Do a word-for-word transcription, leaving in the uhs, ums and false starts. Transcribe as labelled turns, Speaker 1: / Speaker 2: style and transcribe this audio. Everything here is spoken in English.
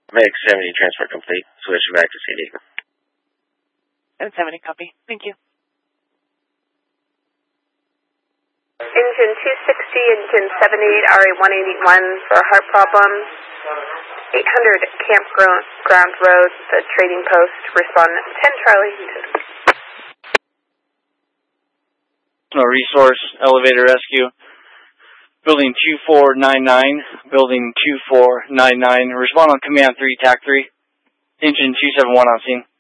Speaker 1: Meg seventy, transport complete. Switch back to C D.
Speaker 2: And seventy, copy. Thank you.
Speaker 3: Engine two sixty, engine seventy-eight, R A one eighty-one for heart problems. eight hundred Campground Road, the trading post. Respond ten Charlie.
Speaker 4: No resource, elevator rescue. Building two four nine nine, building two four nine nine. Respond on command three, T A C three. Engine two seven one on scene.